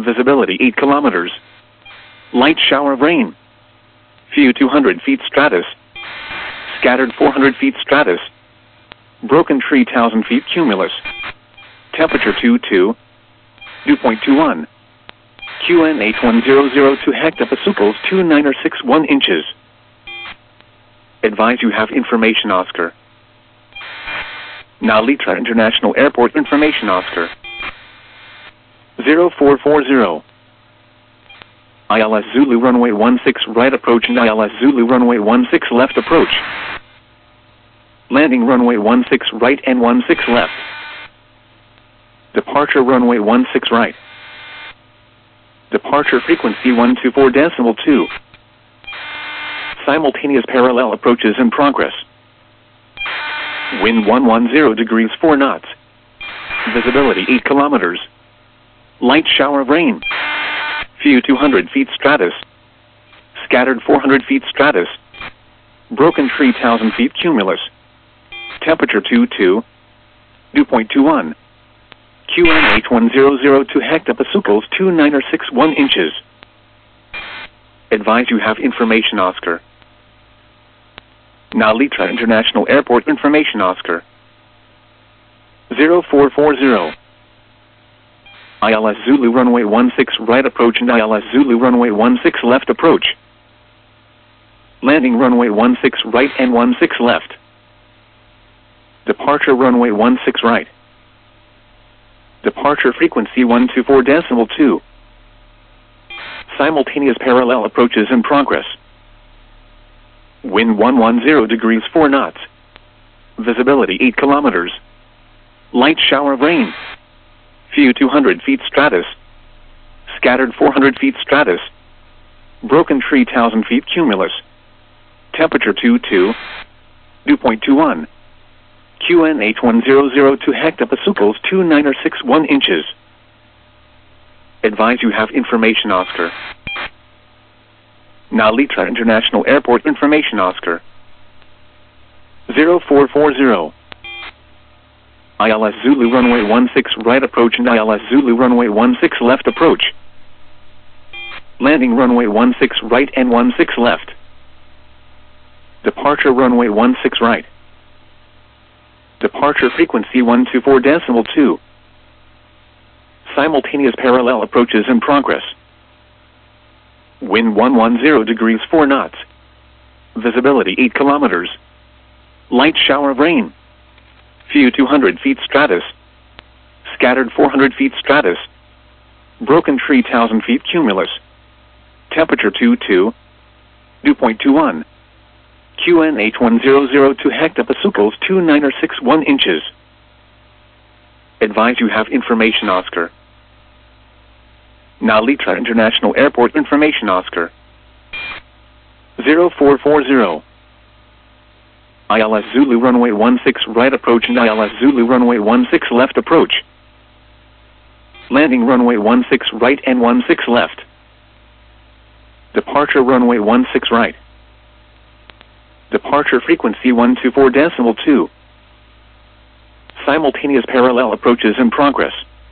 Visibility 8 kilometers. Light shower of rain. Few 200 feet stratus. Scattered 400 feet stratus. Broken tree 1,000 feet cumulus. Temperature 22. Dew point 21. QN 8100 hectopascals 2961 inches. Advise you have information Oscar. Now Litra International Airport information Oscar. 0440. ILS Zulu runway 16 right approach and ILS Zulu runway 16 left approach. Landing runway 16 right and 16 left. Departure runway 16 right. Departure frequency 124.2. Simultaneous parallel approaches in progress. Wind 110 degrees 4 knots. Visibility 8 kilometers. Light shower of rain. Few 200 feet stratus. Scattered 400 feet stratus. Broken tree 1,000 feet cumulus. Temperature 22. Dew point 21. QN 8100 hectopascals 2961 inches. Advise you have information Oscar. Now Litra International Airport information Oscar. 0440. ILS Zulu runway 16 right approach and ILS Zulu runway 16 left approach. Landing runway 16 right and 16 left. Departure runway 16 right. Departure frequency 124.2. Simultaneous parallel approaches in progress. Wind 110 degrees 4 knots. Visibility 8 kilometers. Light shower of rain. Few 200 feet stratus. Scattered 400 feet stratus. Broken tree 1,000 feet cumulus. Temperature 22. Dew point 21. QN 8100 hectopascals 2961 inches. Advise you have information Oscar. Now Litra International Airport information Oscar. 0440. ILS Zulu runway 16 right approach and ILS Zulu runway 16 left approach. Landing runway 16 right and 16 left. Departure runway 16 right. Departure frequency 124.2. Simultaneous parallel approaches in progress. Wind 110 degrees 4 knots. Visibility 8 kilometers. Light shower of rain. Few 200 feet stratus. Scattered 400 feet stratus. Broken tree 1,000 feet cumulus. Temperature 22. Dew point 21. QN 8100 hectopascals 2961 inches. Advise you have information Oscar. Now Litra International Airport information Oscar. 0440. ILS Zulu runway 16 right approach and ILS Zulu runway 16 left approach. Landing runway 16 right and 16 left. Departure runway 16 right. Departure frequency 124.2. Simultaneous parallel approaches in progress.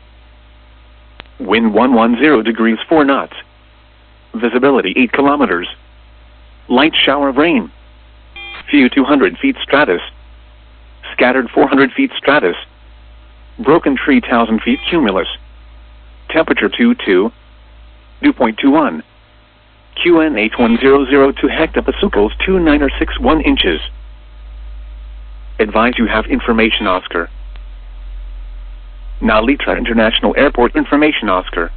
Wind 110 degrees 4 knots. Visibility 8 kilometers. Light shower of rain. Few 200 feet stratus. Scattered 400 feet stratus. Broken tree 1,000 feet cumulus. Temperature 22. Dew point 21. QN 8100 hectopascals 2961 inches. Advise you have information Oscar. Now Litra International Airport information Oscar.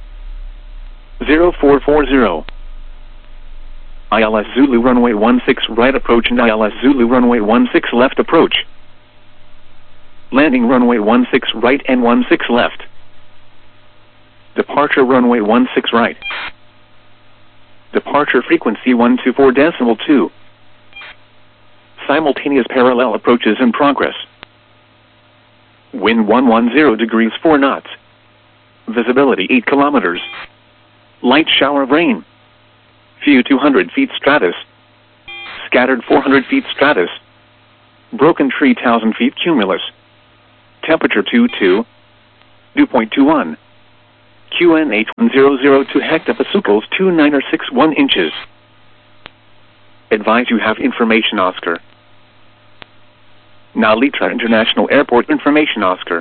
0440. ILS Zulu runway 16 right approach and ILS Zulu runway 16 left approach. Landing runway 16 right and 16 left. Departure runway 16 right. Departure frequency 124.2. Simultaneous parallel approaches in progress. Wind 110 degrees 4 knots. Visibility 8 kilometers. Light shower of rain. Few 200 feet stratus. Scattered 400 feet stratus. Broken tree 1,000 feet cumulus. Temperature 22. Dew point 21. QNH100 to hectopascals 2961 inches. Advise you have information Oscar. Now Litra International Airport information Oscar.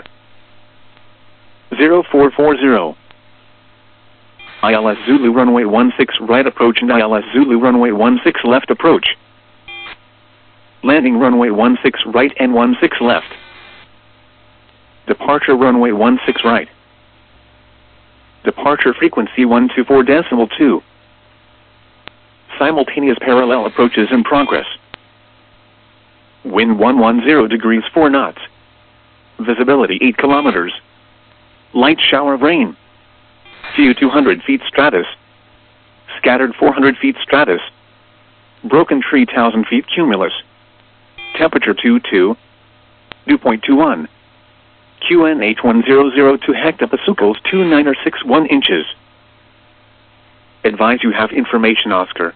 0440. ILS Zulu runway 16 right approach and ILS Zulu runway 16 left approach. Landing runway 16 right and 16 left. Departure runway 16 right. Departure frequency 124.2. Simultaneous parallel approaches in progress. Wind 110 degrees 4 knots. Visibility 8 kilometers. Light shower of rain. Few 200 feet stratus. Scattered 400 feet stratus. Broken tree 1,000 feet cumulus. Temperature 22. Dew point 21. QNH100 to hectopascals 2961 inches. Advise you have information Oscar.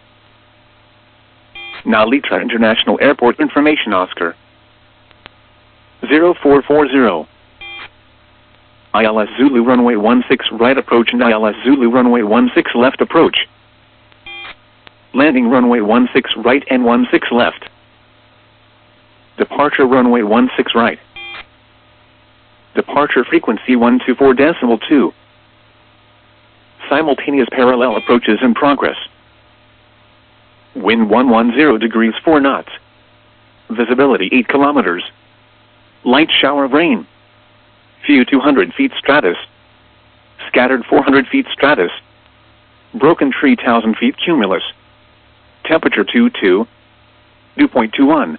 Now Litra International Airport information Oscar. 0440. ILS Zulu runway 16 right approach and ILS Zulu runway 16 left approach. Landing runway 16 right and 16 left. Departure runway 16 right. Departure frequency 124.2. Simultaneous parallel approaches in progress. Wind 110 degrees 4 knots. Visibility 8 kilometers. Light shower of rain. Few 200 feet stratus. Scattered 400 feet stratus. Broken tree 1,000 feet cumulus. Temperature 22. Dew point 21.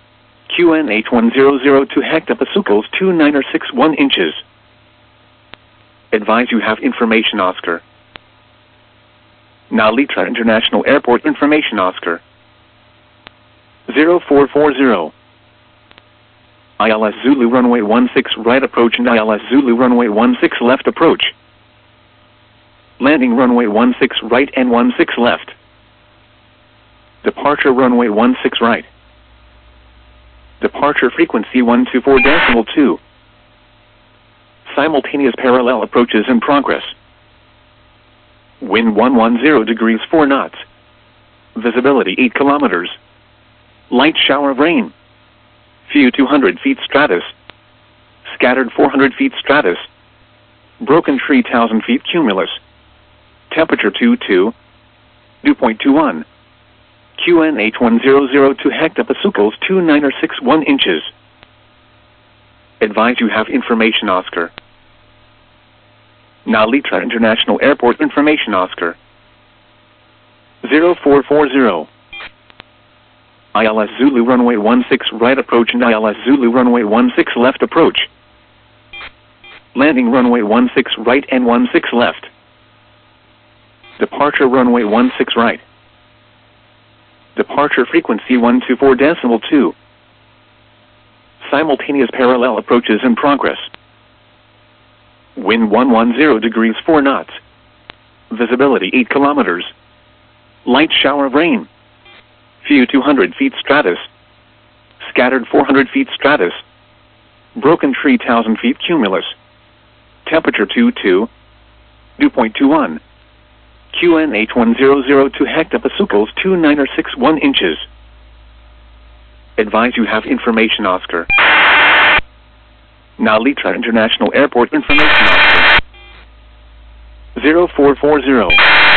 QNH100 to hectopascals 2961 inches. Advise you have information Oscar. Now Litra International Airport information Oscar. 0440. ILS Zulu runway 16 right approach and ILS Zulu runway 16 left approach. Landing runway 16 right and 16 left. Departure runway 16 right. Departure frequency 124.2. Simultaneous parallel approaches in progress. Wind 110 degrees 4 knots. Visibility 8 kilometers. Light shower of rain. Few 200 feet stratus. Scattered 400 feet stratus. Broken tree 1,000 feet cumulus. Temperature 22. Dew point 21. QNH100 to hectopascals 2961 inches. Advise you have information Oscar. Now Litra International Airport information Oscar. 0440. ILS Zulu runway 16 right approach and ILS Zulu runway 16 left approach. Landing runway 16 right and 16 left. Departure runway 16 right. Departure frequency 124.2. Simultaneous parallel approaches in progress. Wind 110 degrees 4 knots. Visibility 8 kilometers. Light shower of rain. Few 200 feet stratus. Scattered 400 feet stratus. Broken tree 1,000 feet cumulus. Temperature 22. Dew point 21. QNH100 to hectopascals 2961 inches. Advise you have information Oscar. Now Litra International Airport information Oscar. 0440.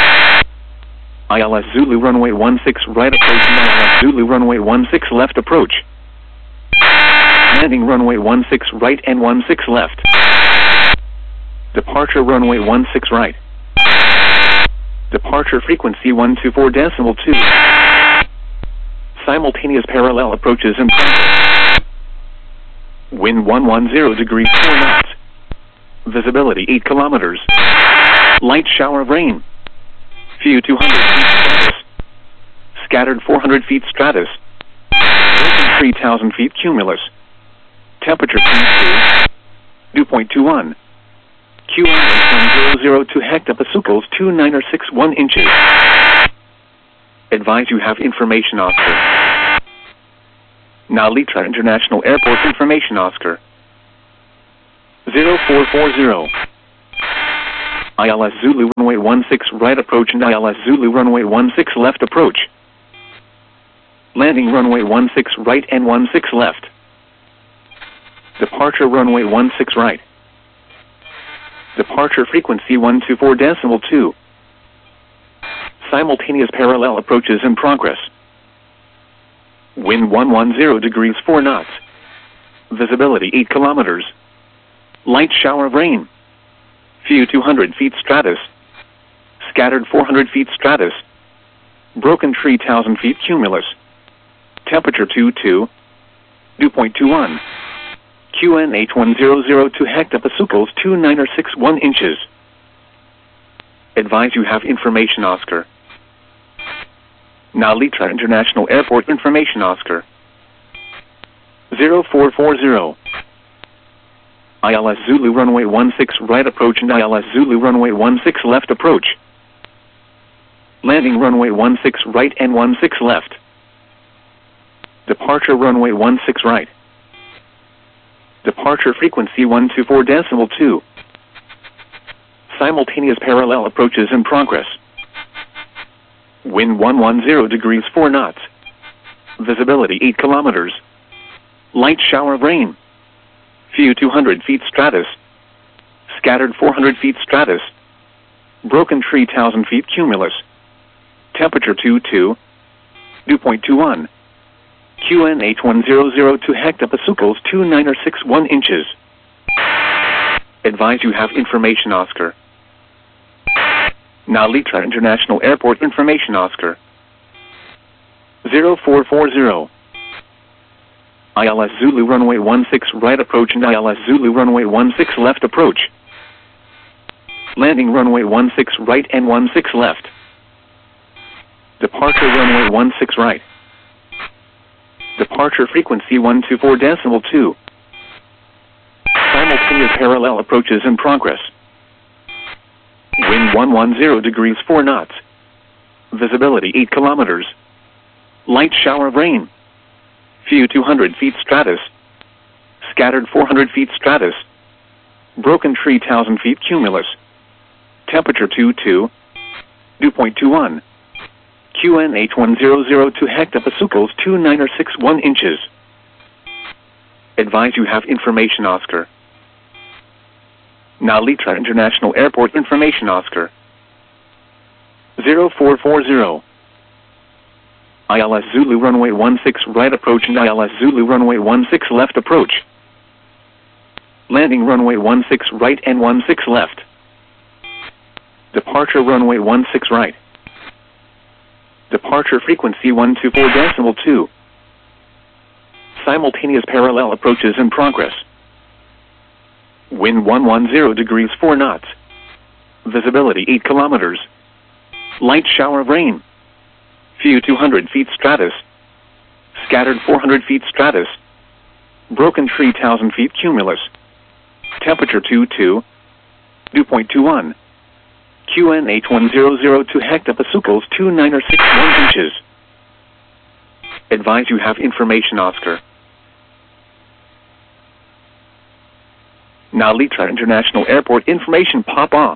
ILS Zulu runway 16 right approach and ILS Zulu runway 16 left approach. Landing runway 16 right and 16 left. Departure runway 16 right. Departure frequency 124.2. Simultaneous parallel approaches in progress. Wind 110 degrees 4 knots. Visibility 8 kilometers. Light shower of rain. Few 200 feet stratus. Scattered 400 feet stratus. Broken tree 1,000 feet cumulus. Temperature 22. Dew point 21. QNH100 to hectopascals 2961 inches. Advise you have information Oscar. Now Litra International Airport information Oscar. 0440. ILS Zulu runway 16 right approach and ILS Zulu runway 16 left approach. Landing runway 16 right and 16 left. Departure runway 16 right. Departure frequency 124.2. Simultaneous parallel approaches in progress. Wind 110 degrees 4 knots. Visibility 8 kilometers. Light shower of rain. Few 200 feet stratus. Scattered 400 feet stratus. Broken tree 1,000 feet cumulus. Temperature 22. Dew point 21. QNH 1002 hectopascals 2961 inches. Advise you have information Oscar. Nalitra International Airport information Oscar. 0440. ILS Zulu runway 16 right approach and ILS Zulu runway 16 left approach. Landing runway 16 right and 16 left. Departure runway 16 right. Departure frequency 124.2. Simultaneous parallel approaches in progress. Wind 110 degrees 4 knots. Visibility 8 kilometers. Light shower of rain. Few 200 feet stratus. Scattered 400 feet stratus. Broken tree 1,000 feet cumulus. Temperature 22. Dew point 21. QNH 1002 hectopascals 2961 inches. Advise you have information Oscar. Nalitra International Airport information Oscar. 0440. ILS Zulu runway 16 right approach and ILS Zulu runway 16 left approach. Landing runway 16 right and 16 left. Departure runway 16 right. Departure frequency 124.2. Simultaneous parallel approaches in progress. Wind 110 degrees 4 knots. Visibility 8 kilometers. Light shower of rain. Few 200 feet stratus. Scattered 400 feet stratus. Broken tree 1,000 feet cumulus. Temperature 22. Dew point 21. QNH 1002 hectopascals 2961 inches. Advise you have information Oscar. Nalitra International Airport information Oscar. 0440. ILS Zulu runway 16 right approach and ILS Zulu runway 16 left approach. Landing runway 16 right and 16 left. Departure runway 16 right. Departure frequency 124.2. Simultaneous parallel approaches in progress. Wind 110 degrees 4 knots. Visibility 8 kilometers. Light shower of rain. Few 200 feet stratus. Scattered 400 feet stratus. Broken tree 1,000 feet cumulus. Temperature 22. Dew point 21. QNH 1002 hectopascals 2961 inches. Advise you have information Oscar. Nalitra International Airport information Papa.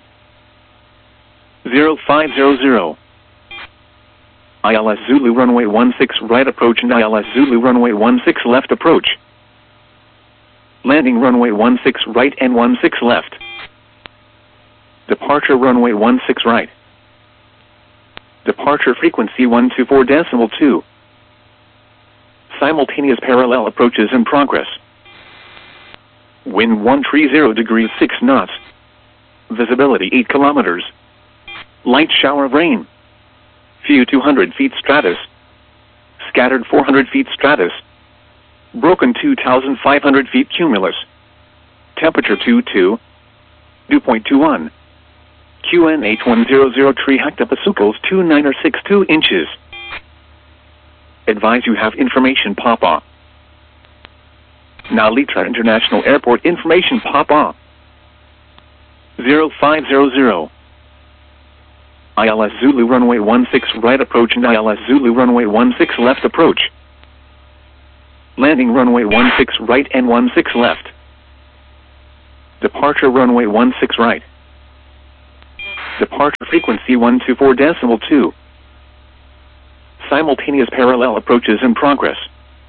0500. ILS Zulu runway 16 right approach and ILS Zulu runway 16 left approach. Landing runway 16 right and 16 left. Departure runway 16 right. Departure frequency 124.2. Simultaneous parallel approaches in progress. Wind 130 degrees 6 knots. Visibility 8 kilometers. Light shower of rain. Few 200 feet stratus. Scattered 400 feet stratus. Broken 2,500 feet cumulus. Temperature 22. Dew point 21. QNH 103 hectopascals 2962 inches. Advise you have information Papa. Nalitra International Airport information Papa. 0500. ILS Zulu runway 16 right approach and ILS Zulu runway 16 left approach. Landing runway 16 right and 16 left. Departure runway 16 right. Departure frequency 124.2. Simultaneous parallel approaches in progress.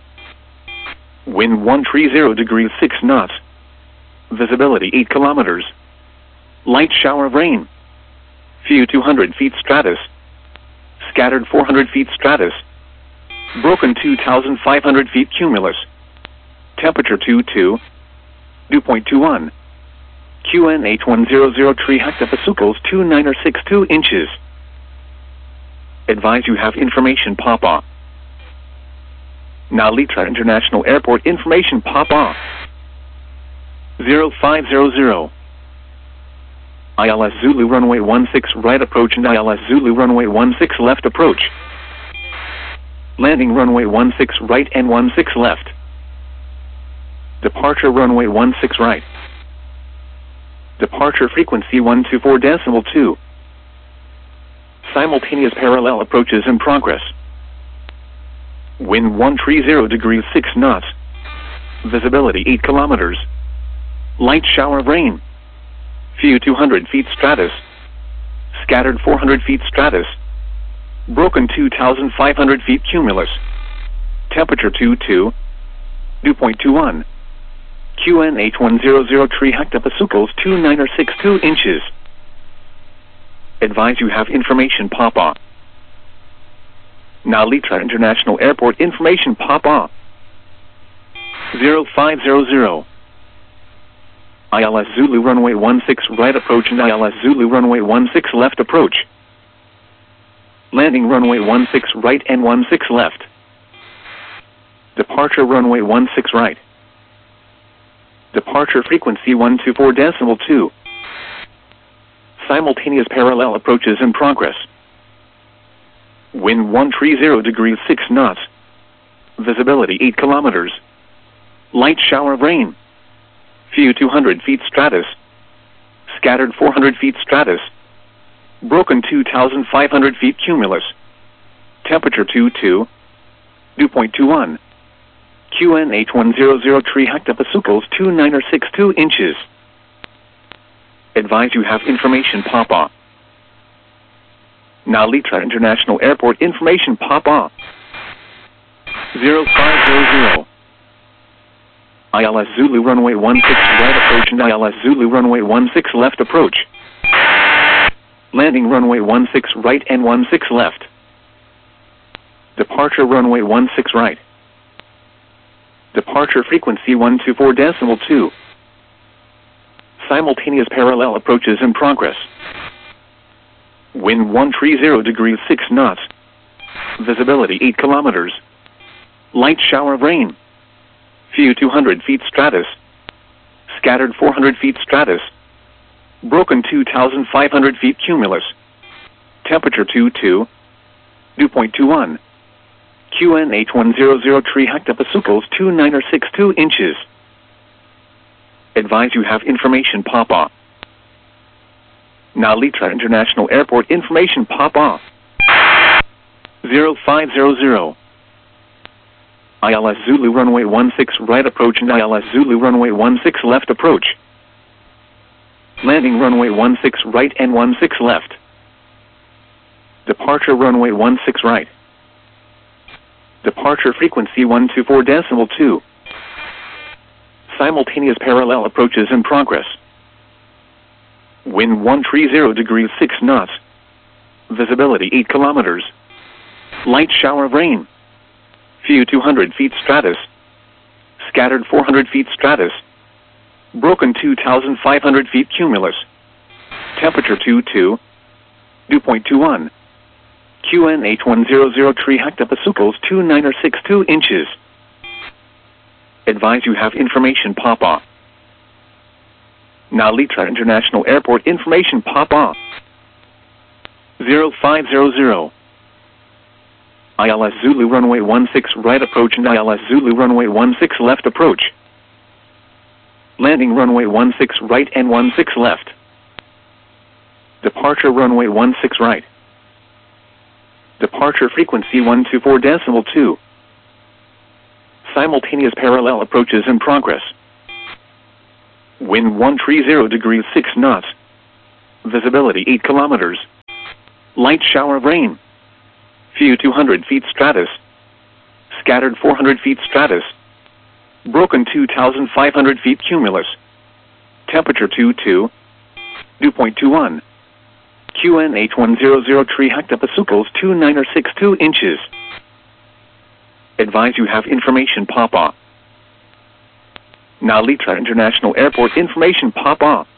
Wind 130 degrees 6 knots. Visibility 8 kilometers. Light shower of rain. Few 200 feet stratus. Scattered 400 feet stratus. Broken 2,500 feet cumulus. Temperature 22. Dew point 21. QN8100 3 hectopascals 2962 inches. Advise you have information pop off. Nalitra International Airport information pop off. 0500. ILS Zulu runway 16 right approach and ILS Zulu runway 16 left approach. Landing runway 16 right and 16 left. Departure runway 16 right. Departure frequency 124.2. Simultaneous parallel approaches in progress. Wind 130 degrees 6 knots. Visibility 8 kilometers. Light shower of rain. Few 200 feet stratus. Scattered 400 feet stratus. Broken 2,500 feet cumulus. Temperature 22. Dew point 21. QN8100 3 hectopascals 2962 inches. Advise you have information pop off. Nalitra International Airport information pop off. 0500. ILS Zulu runway 16 right approach and ILS Zulu runway 16 left approach. Landing runway 16 right and 16 left. Departure runway 16 right. Departure frequency 124.2. Simultaneous parallel approaches in progress. Wind 130 degrees 6 knots. Visibility 8 kilometers. Light shower of rain. Few 200 feet stratus. Scattered 400 feet stratus. Broken 2,500 feet cumulus. Temperature 22. Dew point 21. QN8100 3 hectopascals 2962 inches. Advise you have information pop off. Nalitra International Airport information pop off. 0500. ILS Zulu runway 16 right approach and ILS Zulu runway 16 left approach. Landing runway 16 right and 16 left. Departure runway 16 right. Departure frequency 124.2. Simultaneous parallel approaches in progress. Wind 130 degrees 6 knots. Visibility 8 kilometers. Light shower of rain. Few 200 feet stratus. Scattered 400 feet stratus. Broken 2,500 feet cumulus. Temperature 22. Dew point 21. QN8100 3 hectopascals 2962 inches. Advise you have information pop off. Nalitra International Airport information pop off. 0500. ILS Zulu runway 16 right approach and ILS Zulu runway 16 left approach. Landing runway 16 right and 16 left. Departure runway 16 right. Departure frequency 124.2. Simultaneous parallel approaches in progress. Wind 130 degrees 6 knots. Visibility 8 kilometers. Light shower of rain. Few 200 feet stratus. Scattered 400 feet stratus. Broken 2,500 feet cumulus. Temperature 22. Dew point 21. QN8100 3 hectopascals 2962 inches. Advise you have information pop off. Nalitra International Airport information pop off. 0500. ILS Zulu runway 16 right approach and ILS Zulu runway 16 left approach. Landing runway 16 right and 16 left. Departure runway 16 right. Departure frequency 124.2. Simultaneous parallel approaches in progress. Wind 130 degrees 6 knots. Visibility 8 kilometers. Light shower of rain. Few 200 feet stratus. Scattered 400 feet stratus. Broken 2,500 feet cumulus. Temperature 22. Dew point 21. QNH100 tree hectopasucles 29 or 62 inches. Advise you have information pop-off. Nalitra International Airport information pop-off.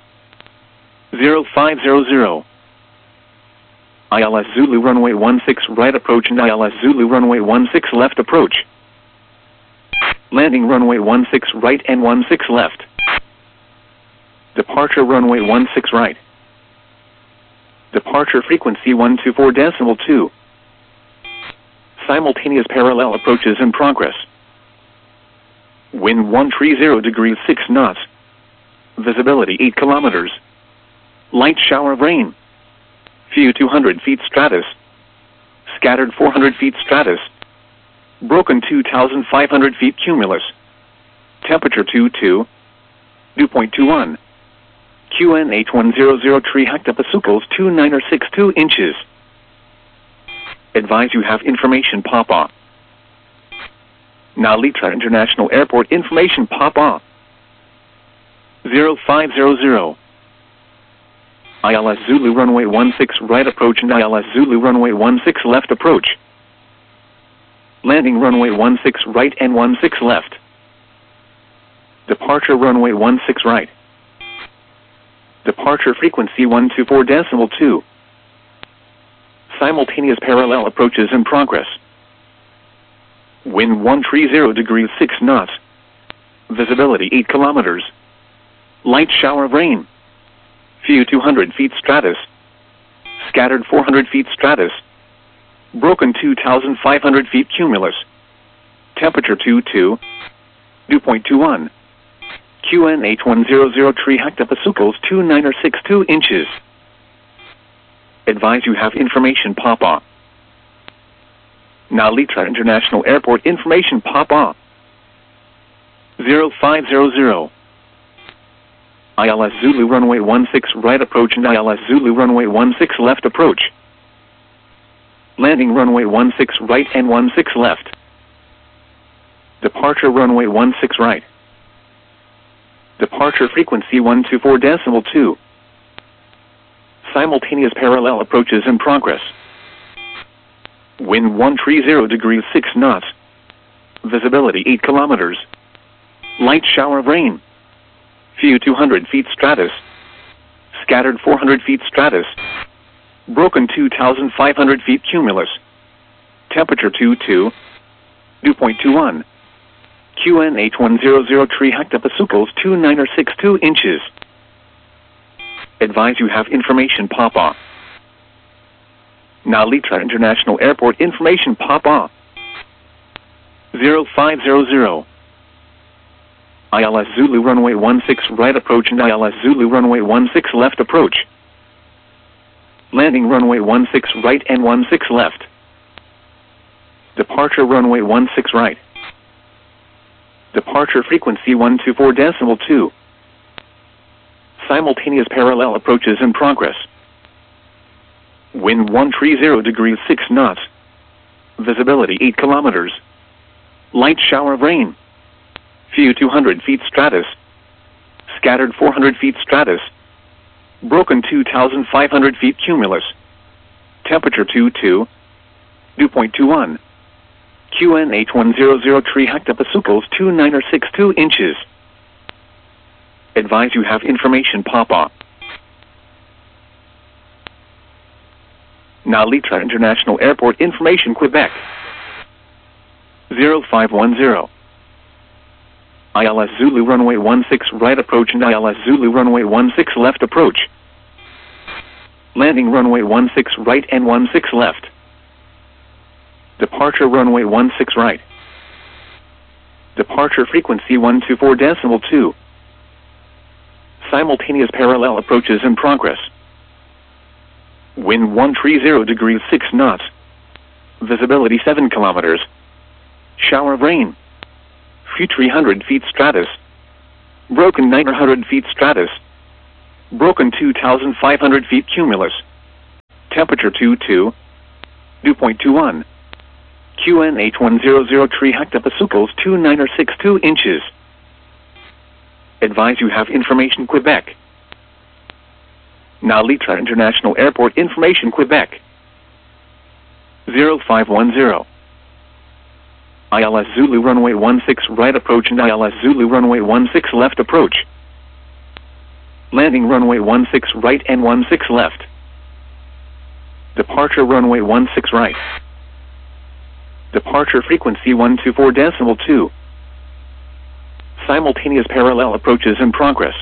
0500. ILS Zulu runway 16 right approach and ILS Zulu runway 16 left approach. Landing runway 16 right and 16 left. Departure runway 16 right. Departure frequency 124.2. Simultaneous parallel approaches in progress. Wind 130 degrees 6 knots. Visibility 8 kilometers. Light shower of rain. Few 200 feet stratus. Scattered 400 feet stratus. Broken 2,500 feet cumulus. Temperature 22. Dew point 21. QNH100 tree hectopasucles 29 or 62 inches. Advise you have information pop-off. Nalitra International Airport information pop-off. 0500. ILS Zulu runway 16 right approach and ILS Zulu runway 16 left approach. Landing runway 16 right and 16 left. Departure runway 16 right. Departure frequency 124.2. Simultaneous parallel approaches in progress. Wind 130 degrees 6 knots. Visibility 8 kilometers. Light shower of rain. Few 200 feet stratus. Scattered 400 feet stratus. Broken 2,500 feet cumulus. Temperature 22. Dew point 21. QNH100 tree hectopasucles 29 or 62 inches. Advise you have information pop-off. Nalitra International Airport information pop-off. 0500. ILS Zulu runway 16 right approach and ILS Zulu runway 16 left approach. Landing runway 16 right and 16 left. Departure runway 16 right. Departure frequency 124.2. Simultaneous parallel approaches in progress. Wind 130 degrees 6 knots. Visibility 8 kilometers. Light shower of rain. Few 200 feet stratus. Scattered 400 feet stratus. Broken 2,500 feet cumulus. Temperature 22. Dew point 21. QNH100 tree hectopasucles 29 or 62 inches. Advise you have information pop-off. Nalitra International Airport information pop-off. 0500. ILS Zulu runway 16 right approach and ILS Zulu runway 16 left approach. Landing runway 16 right and 16 left. Departure runway 16 right. Departure frequency 124.2. Simultaneous parallel approaches in progress. Wind 130 degrees 6 knots. Visibility 8 kilometers. Light shower of rain. Few 200 feet stratus. Scattered 400 feet stratus. Broken 2,500 feet cumulus. Temperature 22. Dew point 21. QNH100 tree hectopasucles 29 or 62 inches. Advise you have information pop-off. Nalitra International Airport information Quebec. 0510. ILS Zulu runway 16 right approach and ILS Zulu runway 16 left approach. Landing runway 16 right and 16 left. Departure runway 16 right. Departure frequency 124.2. Simultaneous parallel approaches in progress. Wind 130 degrees 6 knots. Visibility 7 kilometers. Shower of rain. Few 300 feet stratus. Broken 900 feet stratus. Broken 2,500 feet cumulus. Temperature 22, dew point 21. QN 8100 tree hectopasucles 2962 inches. Advise you have information Quebec. Nalitra International Airport information Quebec. 0510. ILS Zulu runway 16 right approach and ILS Zulu runway 16 left approach. Landing runway 16 right and 16 left. Departure runway 16 right. Departure frequency 124.2. Simultaneous parallel approaches in progress.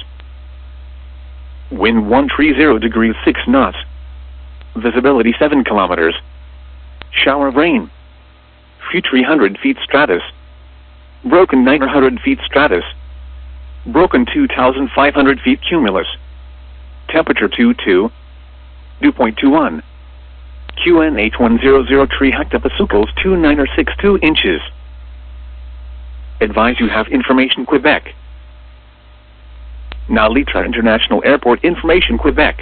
Wind 130 degrees 6 knots. Visibility 7 kilometers. Shower of rain. Few 300 feet stratus. Broken 900 feet stratus. Broken 2,500 feet cumulus. Temperature 22. Dew point 21. QN 8100 tree hectopasucles 2962 inches. Advise you have information Quebec. Nalitra International Airport information Quebec.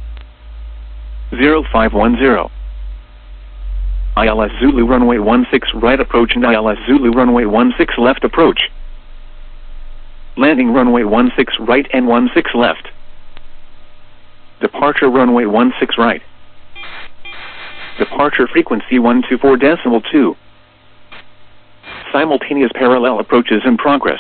0510. ILS Zulu runway 16 right approach and ILS Zulu runway 16 left approach. Landing runway 16 right and 16 left. Departure runway 16 right. Departure frequency 124.2. Simultaneous parallel approaches in progress.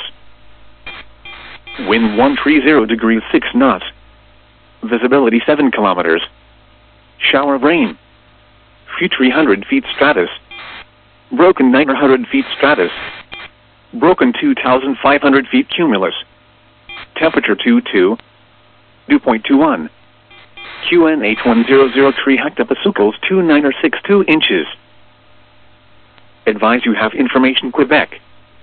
Wind 130 degrees 6 knots. Visibility 7 kilometers. Shower of rain. Few 300 feet stratus. Broken 900 feet stratus. Broken 2,500 feet cumulus. Temperature 22. Dew point 21. QN 8100 tree hectopasucles 2962 inches. Advise you have information Quebec.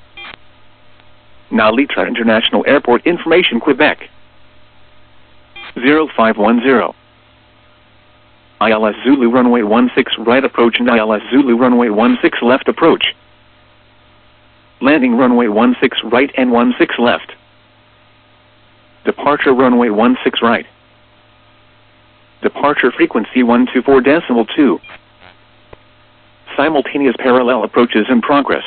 Nalitra International Airport information Quebec. 0510. ILS Zulu runway 16 right approach and ILS Zulu runway 16 left approach. Landing runway 16 right and 16 left. Departure runway 16 right. Departure frequency 124.2. Simultaneous parallel approaches in progress.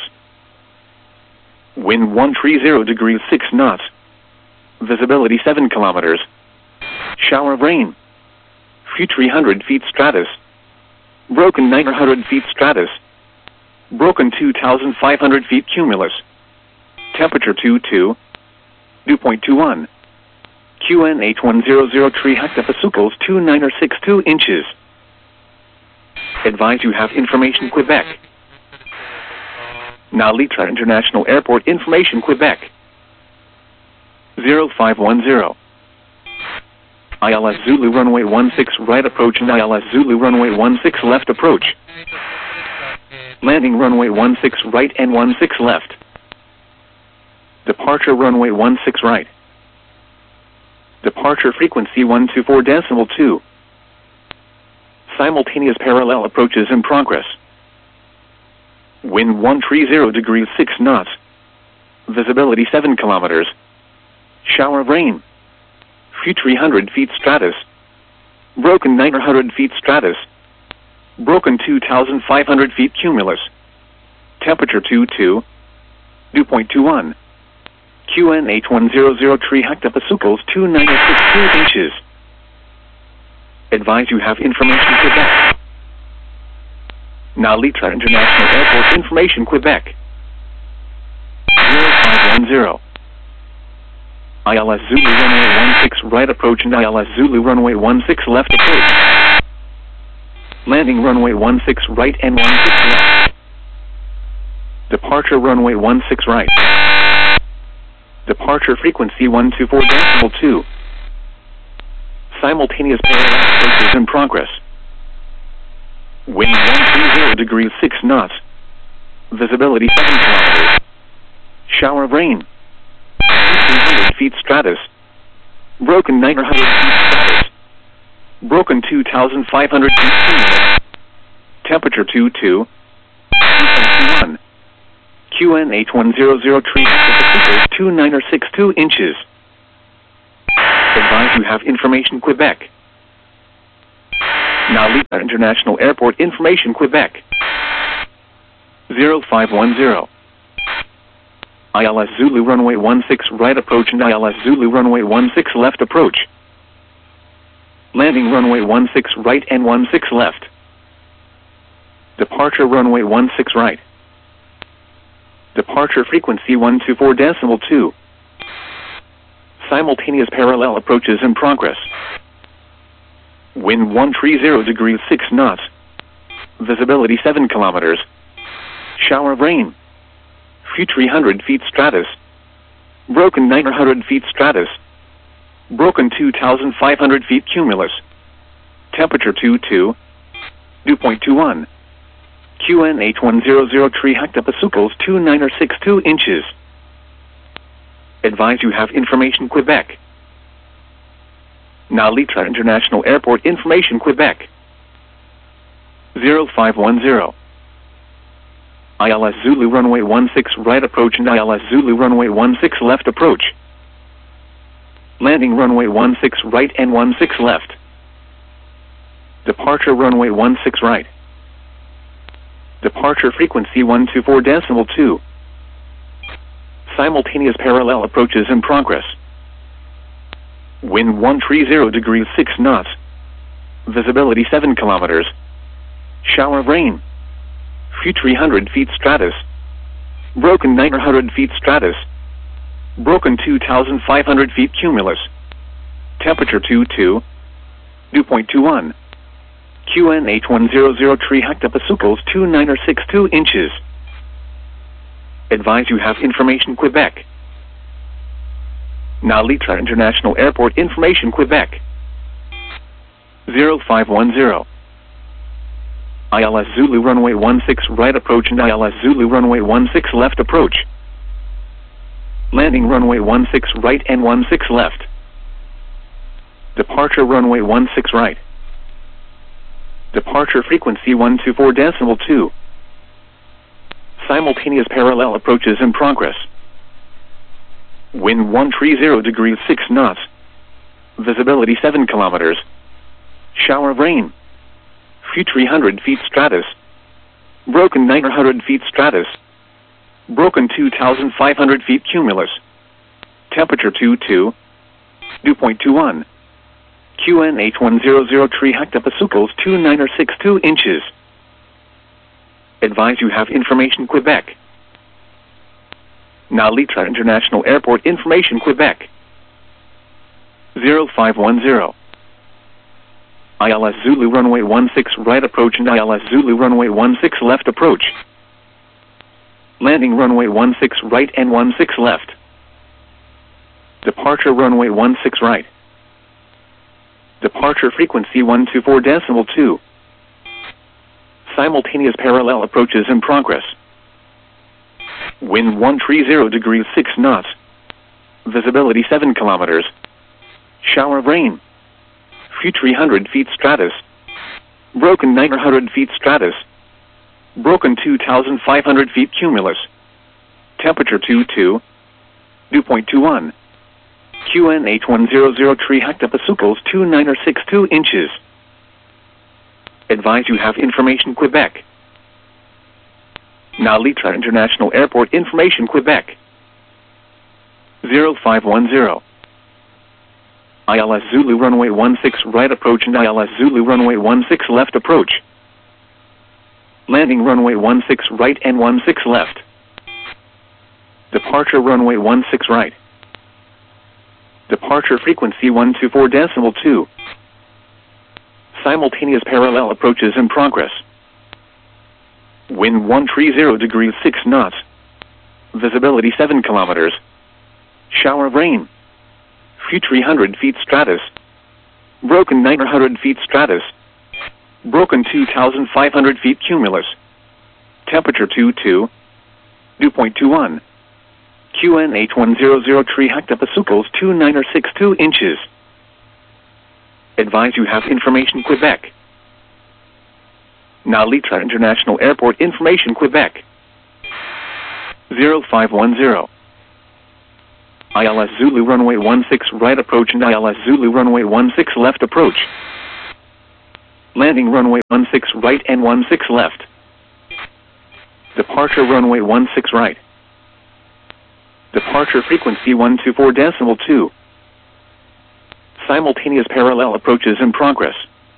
Wind 130 degrees 6 knots. Visibility 7 kilometers. Shower of rain. Few 300 feet stratus. Broken 900 feet stratus. Broken 2,500 feet cumulus. Temperature 22. Dew point 21. QN 8100 tree hectopasucles 2962 inches. Advise you have information Quebec. Nalitra International Airport information Quebec. 0510. ILS Zulu runway 16 right approach and ILS Zulu runway 16 left approach. Landing runway 16 right and 16 left. Departure runway 16 right. Departure frequency 124.2. Simultaneous parallel approaches in progress. Wind 130 degrees 6 knots. Visibility 7 kilometers. Shower of rain. Few 300 feet stratus. Broken 900 feet stratus. Broken 2,500 feet cumulus. Temperature 22. Dew point 21. QN 8100 tree hectopasucles 2962 inches. Advise you have information Quebec. Nalitra International Airport information Quebec. 0510. ILS Zulu runway 16 right approach and ILS Zulu runway 16 left approach. Landing runway 16 right and 16 left. Departure runway 16 right. Departure frequency 124.2. Simultaneous parallel approaches in progress. Wind 130 degrees 6 knots. Visibility 7 kilometers. Shower of rain. 300 feet stratus. Broken 900 feet stratus. Broken 2,500 feet cumulus. Temperature 22. 21. QN 8100 tree hectopasucles 2962 inches. Advise you have information Quebec. Now leave at International Airport information Quebec. 0510. ILS Zulu runway 16 right approach and ILS Zulu runway 16 left approach. Landing runway 16 right and 16 left. Departure runway 16 right. Departure frequency 124.2. Simultaneous parallel approaches in progress. Wind 130 degrees 6 knots. Visibility 7 kilometers. Shower of rain. Few 300 feet stratus. Broken 900 feet stratus. Broken 2,500 feet cumulus. Temperature 22. Dew point 21. QNH100 hectopascals 2962 inches. Advise you have information Quebec. Now Litra International Airport information Quebec. 0510. ILS Zulu runway 16 right approach and ILS Zulu runway 16 left approach. Landing runway 16 right and 16 left. Departure runway 16 right. Departure frequency 124.2. Simultaneous parallel approaches in progress. Wind 130 degrees 6 knots. Visibility 7 kilometers. Shower of rain. Few 300 feet stratus. Broken 900 feet stratus. Broken 2,500 feet cumulus. Temperature 22. Dew point 21. QNH100 hectopascals 2962 inches. Advise you have information Quebec. Now Litra International Airport information Quebec. 0510. ILS Zulu runway 16 right approach and ILS Zulu runway 16 left approach. Landing runway 16 right and 16 left. Departure runway 16 right. Departure frequency 124.2. Simultaneous parallel approaches in progress. Wind 130 degrees 6 knots. Visibility 7 kilometers. Shower of rain. Few 300 feet stratus. Broken 900 feet stratus. Broken 2,500 feet cumulus. Temperature 22. Dew point 21. QNH100 hectopascals 2962 inches. Advise you have information Quebec. Now Litra International Airport information Quebec. 0510. ILS Zulu runway 16 right approach and ILS Zulu runway 16 left approach. Landing runway 16 right and 16 left. Departure runway 16 right. Departure frequency 124.2. Simultaneous parallel approaches in progress. Wind 130 degrees 6 knots. Visibility 7 kilometers. Shower of rain. Few 300 feet stratus. Broken 900 feet stratus. Broken 2,500 feet cumulus. Temperature 22. Dew point 21. QNH100 hectopascals 2962 inches. Advise you have information Quebec. Now Litra International Airport information Quebec. 0510. ILS Zulu runway 16 right approach and ILS Zulu runway 16 left approach. Landing runway 16 right and 16 left. Departure runway 16 right. Departure frequency 124.2. Simultaneous parallel approaches in progress. Wind 130 degrees 6 knots. Visibility 7 kilometers. Shower of rain. Few 300 feet stratus. Broken 900 feet stratus. Broken 2,500 feet cumulus. Temperature 22. Dew point 21. QNH100 hectopascals 2962 inches. Advise you have information Quebec. Now Litra International Airport information Quebec. 0510. ILS Zulu runway 16 right approach and ILS Zulu runway 16 left approach. Landing runway 16 right and 16 left. Departure runway 16 right. Departure frequency 124.2. Simultaneous parallel approaches in progress.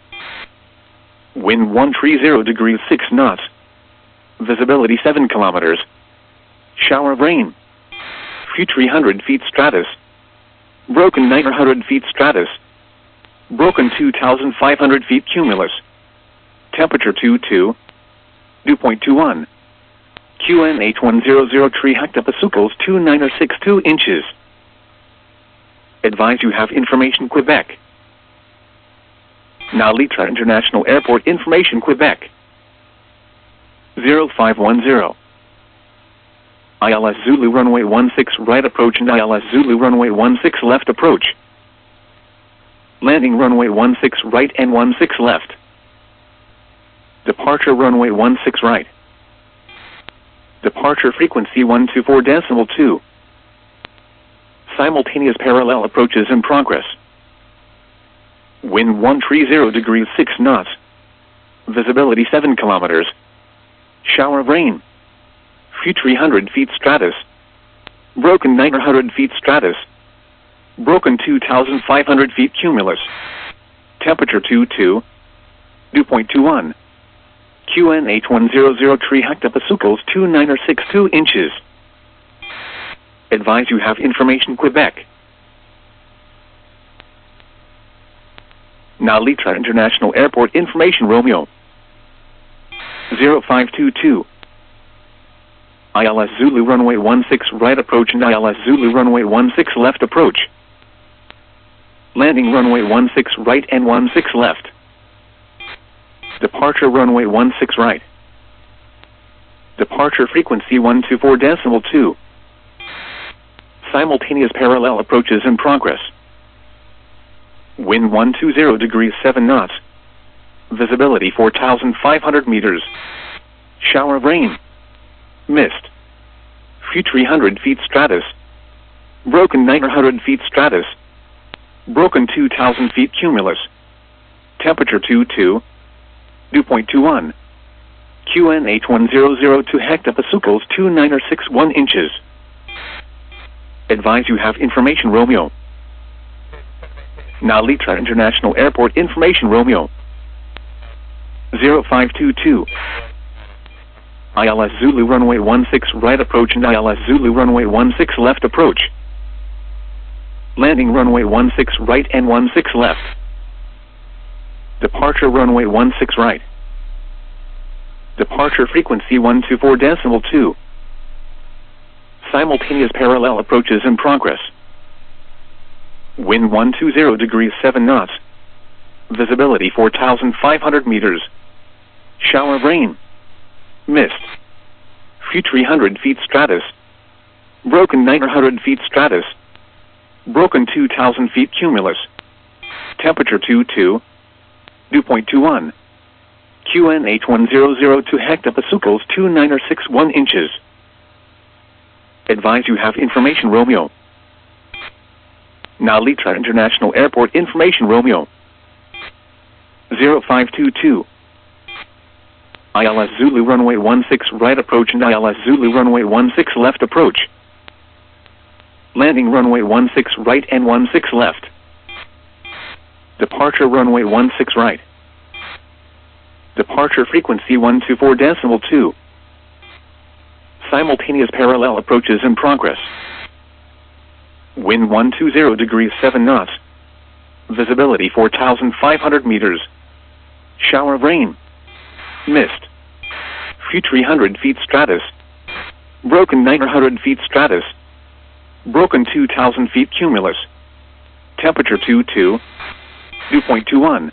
Wind 130 degrees 6 knots. Visibility 7 kilometers. Shower of rain. Few 300 feet stratus. Broken 900 feet stratus. Broken 2,500 feet cumulus. Temperature 22. Dew point 21. QNH100 hectopascals 2962 inches. Advise you have information Quebec. Now Litra International Airport information Quebec. 0510. ILS Zulu runway 16 right approach and ILS Zulu runway 16 left approach. Landing runway 16 right and 16 left. Departure runway 16 right. Departure frequency 124.2. Simultaneous parallel approaches in progress. Wind 130 degrees 6 knots. Visibility 7 kilometers. Shower of rain. Few 300 feet stratus. Broken 900 feet stratus. Broken 2,500 feet cumulus. Temperature 22. Dew point 21. QNH100 hectopascals 2962 inches. Advise you have information Quebec. Now Litra International Airport information Romeo. 0522. ILS Zulu runway 16 right approach and ILS Zulu runway 16 left approach. Landing runway 16 right and 16 left. Departure runway 16 right. Departure frequency 124.2. Simultaneous parallel approaches in progress. Wind 120 degrees 7 knots. Visibility 4,500 meters. Shower of rain. Mist. Few 300 feet stratus. Broken 900 feet stratus. Broken 2,000 feet cumulus. Temperature 22. Dew point 21. QNH100 hectopascals 2961 inches. Advise you have information Romeo. Now Litra International Airport information Romeo. 0522. ILS Zulu runway 16 right approach and ILS Zulu runway 16 left approach. Landing runway 16 right and 16 left. Departure runway 16 right. Departure frequency 124.2. Simultaneous parallel approaches in progress. Wind 120 degrees 7 knots. Visibility 4,500 meters. Shower of rain. Mist. Few 300 feet stratus. Broken 900 feet stratus. Broken 2,000 feet cumulus. Temperature 22. Dew point 21. QNH100 hectopascals 2961 inches. Advise you have information Romeo. Now Litra International Airport information Romeo. 0522. ILS Zulu runway 16 right approach and ILS Zulu runway 16 left approach. Landing runway 16 right and 16 left. Departure runway 16 right. Departure frequency 124.2. Simultaneous parallel approaches in progress. Wind 120 degrees 7 knots. Visibility 4,500 meters. Shower of rain. Mist. Few 300 feet stratus. Broken 900 feet stratus. Broken 2,000 feet cumulus. Temperature 22. Dew point 21.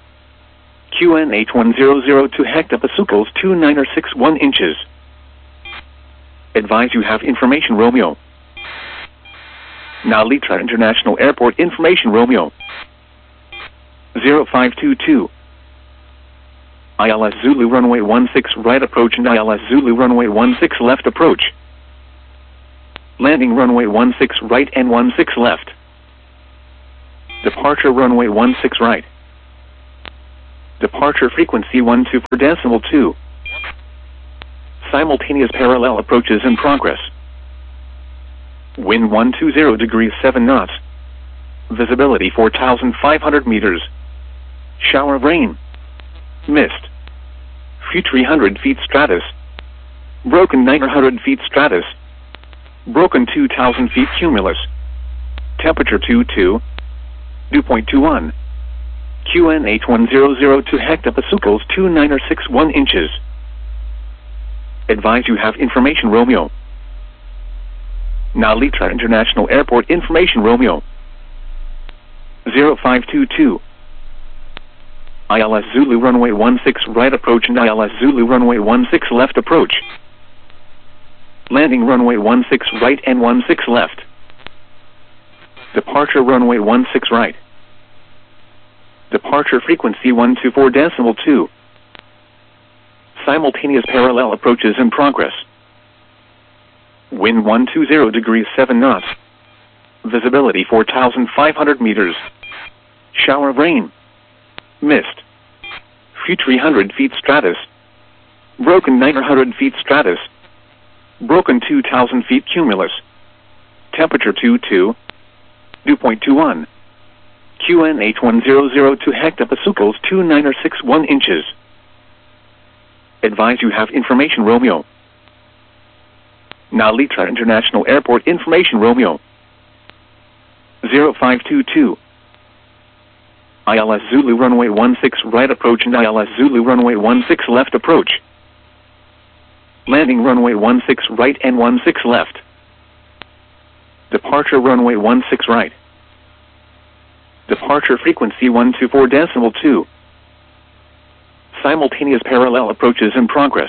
QNH100 hectopascals 2961 inches. Advise you have information Romeo. Now Litra International Airport information Romeo. 0522. ILS Zulu runway 16 right approach and ILS Zulu runway 16 left approach. Landing runway 16 right and 16 left. Departure runway 16 right. Departure frequency 124.2. Simultaneous parallel approaches in progress. Wind 120 degrees 7 knots. Visibility 4,500 meters. Shower of rain. Mist. Few 300 feet stratus. Broken 900 feet stratus. Broken 2,000 feet cumulus. Temperature 22. Dew point 21. QNH 1002 hectopascals 2961 inches. Advise you have information Romeo. Now Litra International Airport information Romeo. 0522. ILS Zulu runway 16 right approach and ILS Zulu runway 16 left approach. Landing runway 16 right and 16 left. Departure runway 16 right. Departure frequency 124.2. Simultaneous parallel approaches in progress. Wind 120 degrees 7 knots. Visibility 4,500 meters. Shower of rain. Mist. Few 300 feet stratus. Broken 900 feet stratus. Broken 2,000 feet cumulus. Temperature 22. Dew point 21. QNH 1002 hectopascals 2961 inches. Advise you have information Romeo. Now Litra International Airport information Romeo. 0522. ILS Zulu runway 16 right approach and ILS Zulu runway 16 left approach. Landing runway 16 right and 16 left. Departure runway 16 right. Departure frequency 124.2. Simultaneous parallel approaches in progress.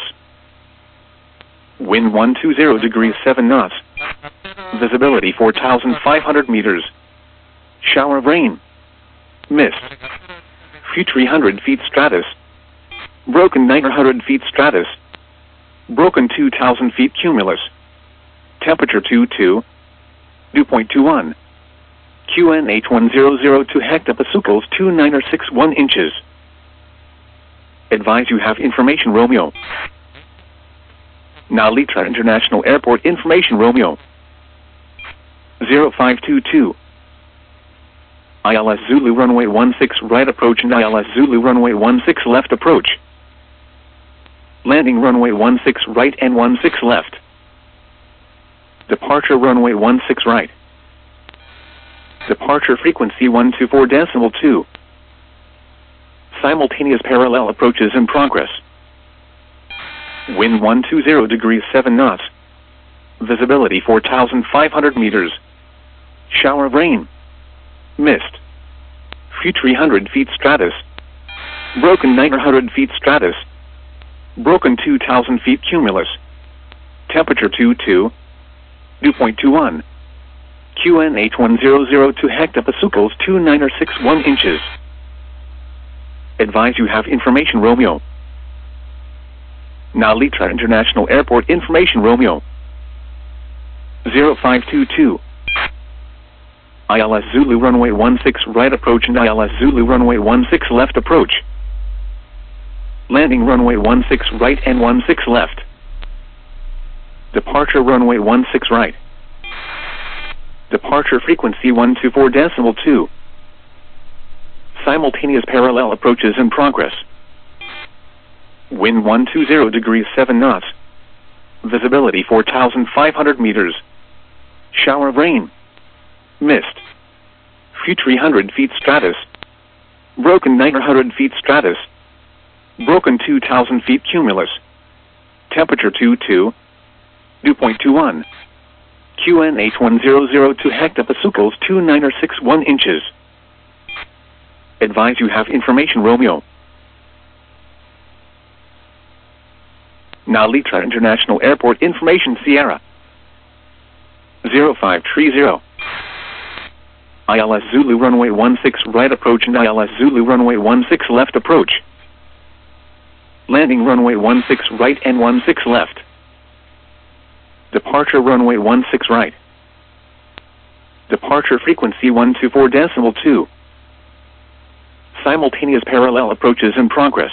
Wind 120 degrees 7 knots. Visibility 4,500 meters. Shower of rain. Mist. Few 300 feet stratus. Broken 900 feet stratus. Broken 2,000 feet cumulus. Temperature 22. Dew point 21. QNH 1002 hectopascals 2961 inches. Advise you have information Romeo. Now Litra International Airport information Romeo. 0522. ILS Zulu runway 16 right approach and ILS Zulu runway 16 left approach. Landing runway 16 right and 16 left. Departure runway 16 right. Departure frequency 124.2. Simultaneous parallel approaches in progress. Wind 120 degrees 7 knots. Visibility 4,500 meters. Shower of rain. Mist. Few 300 feet stratus. Broken 900 feet stratus. Broken 2,000 feet cumulus. Temperature 22. Dew point 21. QNH 1002 hectopascals 2961 inches. Advise you have information Romeo. Now Litra International Airport information Romeo. 0522. ILS Zulu runway 16 right approach and ILS Zulu runway 16 left approach. Landing runway 16 right and 16 left. Departure runway 16 right. Departure frequency 124.2. Simultaneous parallel approaches in progress. Wind 120 degrees 7 knots. Visibility 4,500 meters. Shower of rain. Mist. Few 300 feet stratus. Broken 900 feet stratus. Broken 2,000 feet cumulus. Temperature 22. Dew point 21. QNH 1002 hectopascals 2961 inches. Advise you have information Romeo. Now Litra International Airport information Sierra. 0530. ILS Zulu runway 16 right approach and ILS Zulu runway 16 left approach. Landing runway 16 right and 16 left. Departure runway 16 right. Departure frequency 124.2. Simultaneous parallel approaches in progress.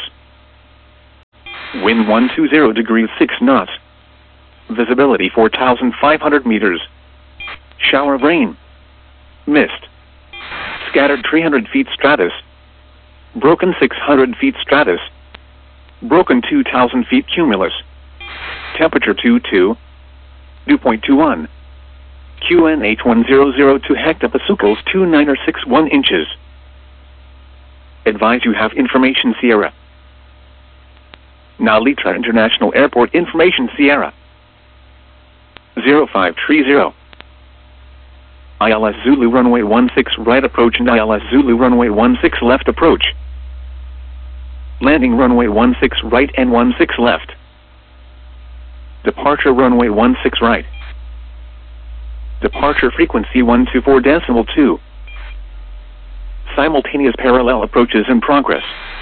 Wind 120 degrees 6 knots. Visibility 4,500 meters. Shower of rain. Mist. Scattered 300 feet stratus. Broken 600 feet stratus. Broken 2,000 feet cumulus. Temperature 22. Dew point 21. QNH1002 hectopascals 2961 inches. Advise you have information Sierra. Nalitra International Airport information Sierra. 0530. ILS Zulu runway 16 right approach and ILS Zulu runway 16 left approach. Landing runway 16 right and 16 left. Departure runway 16 right. Departure frequency 124.2. Simultaneous parallel approaches in progress.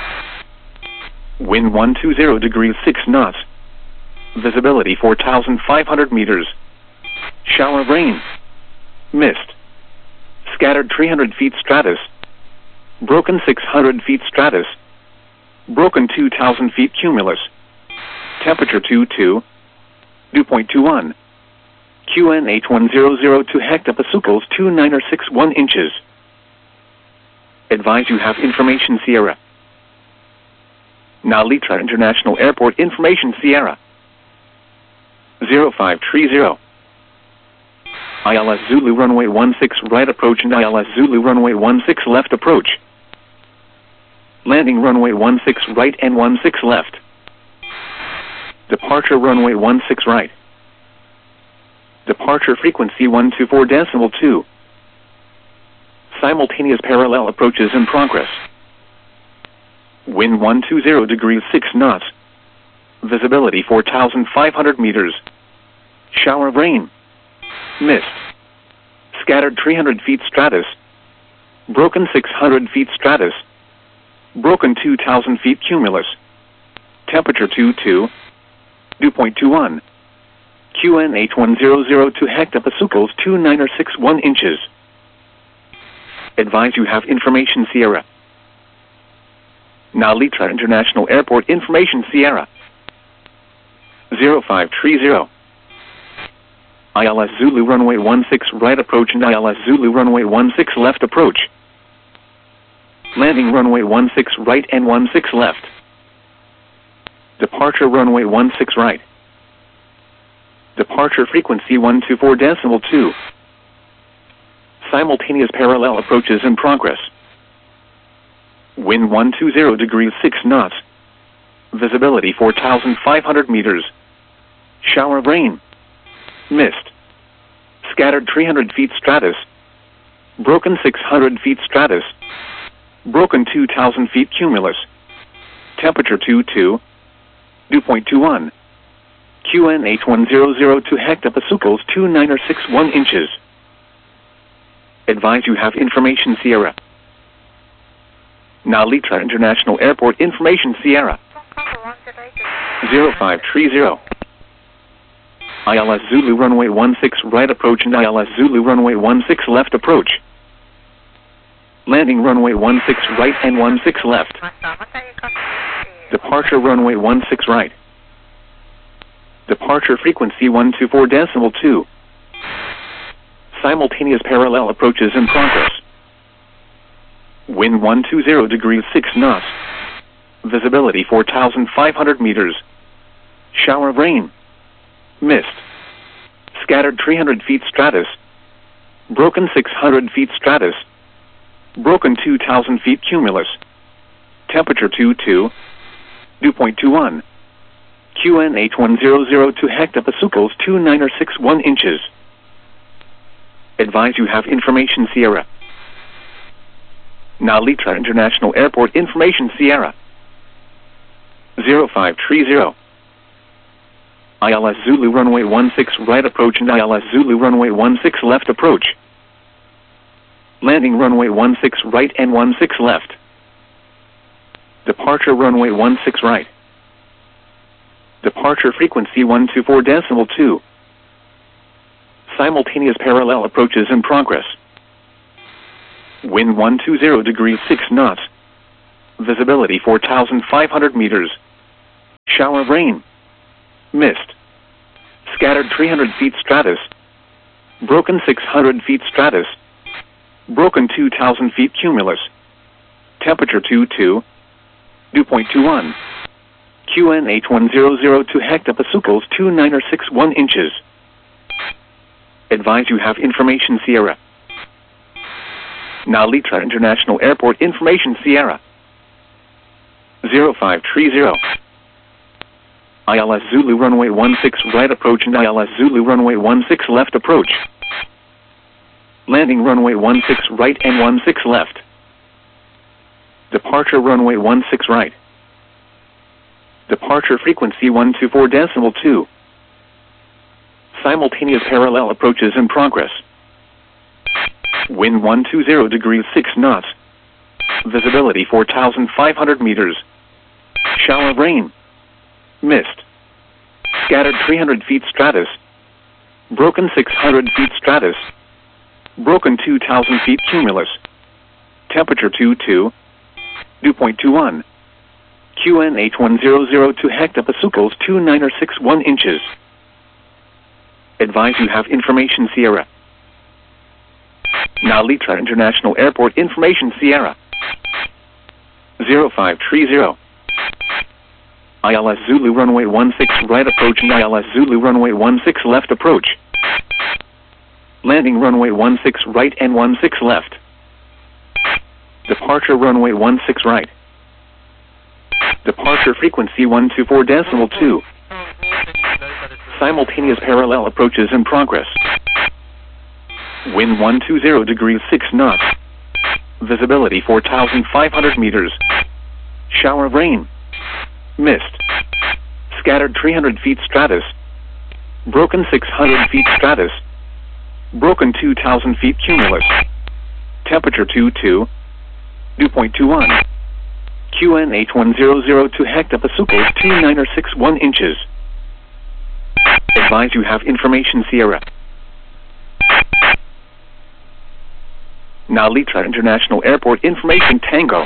Wind 120 degrees 6 knots. Visibility 4,500 meters. Shower of rain. Mist. Scattered 300 feet stratus. Broken 600 feet stratus. Broken 2,000 feet cumulus. Temperature 22. Dew point 21. QNH1002 hectopascals 2961 inches. Advise you have information Sierra. Nalitra International Airport information Sierra. 0530. ILS Zulu runway 16 right approach and ILS Zulu runway 16 left approach. Landing runway 16 right and 16 left. Departure runway 16 right. Departure frequency 124.2. Simultaneous parallel approaches in progress. Wind 120 degrees 6 knots. Visibility 4,500 meters. Shower of rain. Mist. Scattered 300 feet stratus. Broken 600 feet stratus. Broken 2,000 feet cumulus. Temperature 22. Dew point 21. QNH1002 hectopascals 2961 inches. Advise you have information Sierra. Nalitra International Airport information Sierra. 0530. ILS Zulu runway 16 right approach and ILS Zulu runway 16 left approach. Landing runway 16 right and 16 left. Departure runway 16 right. Departure frequency 124.2. Simultaneous parallel approaches in progress. Wind 120 degrees 6 knots. Visibility 4,500 meters. Shower of rain. Mist. Scattered 300 feet stratus. Broken 600 feet stratus. Broken 2,000 feet cumulus. Temperature 22. Dew point 21. QNH1002 hectopascals 2961 inches. Advise you have information Sierra. Nalitra International Airport information Sierra. 0530. ILS Zulu runway 16 right approach and ILS Zulu runway 16 left approach. Landing runway 16 right and 16 left. Departure runway 16 right. Departure frequency 124.2. Simultaneous parallel approaches in progress. Wind 120 degrees 6 knots. Visibility 4,500 meters. Shower of rain. Mist. Scattered 300 feet stratus. Broken 600 feet stratus. Broken 2,000 feet cumulus. Temperature 22. Dew point 21. QNH1002 hectopascals 2961 inches. Advise you have information Sierra. Nalitra International Airport information Sierra. 0530. ILS Zulu runway 16 right approach and ILS Zulu runway 16 left approach. Landing runway 16 right and 16 left. Departure runway 16 right. Departure frequency 124.2. Simultaneous parallel approaches in progress. Wind 120 degrees 6 knots. Visibility 4,500 meters. Shower of rain. Mist. Scattered 300 feet stratus. Broken 600 feet stratus. Broken 2,000 feet cumulus. Temperature 22. Dew point 21. QN 8100 to hectopascals 2961 inches. Advise you have information Sierra. Nalitra International Airport information Sierra. 0530. ILS Zulu runway 16 right approach and ILS Zulu runway 16 left approach. Landing runway 16 right and 16 left. Departure runway 16 right. Departure frequency 124.2. Simultaneous parallel approaches in progress. Wind 120 degrees 6 knots. Visibility 4,500 meters. Shower of rain. Mist. Scattered 300 feet stratus. Broken 600 feet stratus. Broken 2,000 feet cumulus. Temperature 22. Dew point 21. QN 8100 to hectopascals 2961 inches. Advise you have information Sierra. Nalitra International Airport information Sierra. 0530. ILS Zulu runway 16 right approach and ILS Zulu runway 16 left approach. Landing runway 16 right and 16 left. Departure runway 16 right. Departure frequency 124.2. Simultaneous parallel approaches in progress. Wind 120 degrees 6 knots. Visibility 4,500 meters. Shower of rain. Mist. Scattered 300 feet stratus. Broken 600 feet stratus. Broken 2,000 feet cumulus. Temperature 22. Dew point 21. QN 8100 to hectopascals 2961 inches. Advise you have information Sierra. Nalitra International Airport information Tango.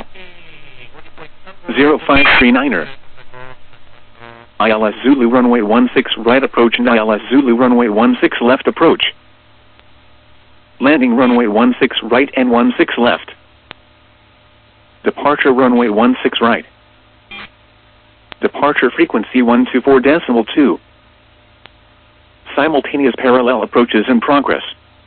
0539er. ILS Zulu runway 16 right approach and ILS Zulu runway 16 left approach. Landing runway 16 right and 16 left. Departure runway 16 right. Departure frequency 124.2. Simultaneous parallel approaches in progress.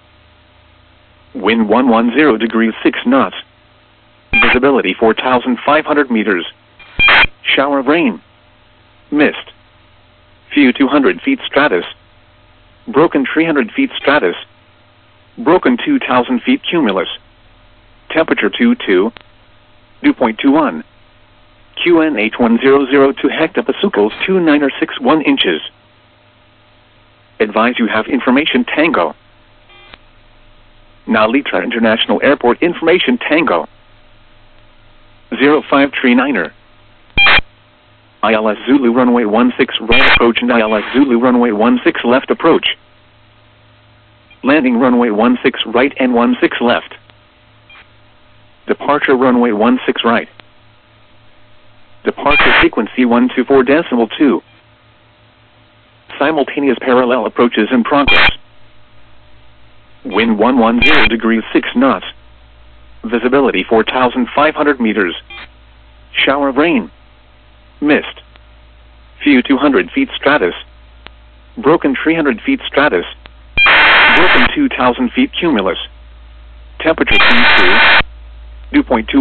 Wind 110 degrees 6 knots. Visibility 4,500 meters. Shower of rain. Mist. Few 200 feet stratus. Broken 300 feet stratus. Broken 2,000 feet cumulus. Temperature 22. Dew point 21. QN 8100 to hectopascals 2961 inches. Advise you have information Tango. Nalitra International Airport information Tango. 0539er. ILS Zulu runway 16 right approach and ILS Zulu runway 16 left approach. Landing runway 16 right and 16 left. Departure runway 16 right. Departure frequency 124.2. Simultaneous parallel approaches in progress. Wind 110 degrees 6 knots. Visibility 4,500 meters. Shower of rain. Mist. Few 200 feet stratus. Broken 300 feet stratus. Broken 2,000 feet cumulus. Temperature 22. Dew point 2.